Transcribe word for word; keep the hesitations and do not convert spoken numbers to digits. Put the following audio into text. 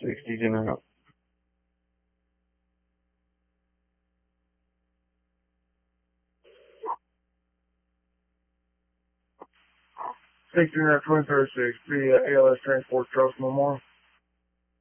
sixties and out. sixty-nine twenty thirty-six, the uh, A L S Transport Trust Memorial.